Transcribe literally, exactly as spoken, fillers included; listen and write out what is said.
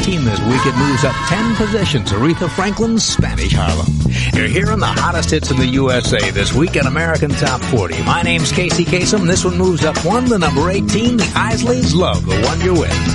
eighteen this week. It moves up ten positions. Aretha Franklin's Spanish Harlem. You're hearing the hottest hits in the U S A this week in American Top forty. My name's Casey Kasem. This one moves up one to number eighteen. The Isleys Love the One You're With.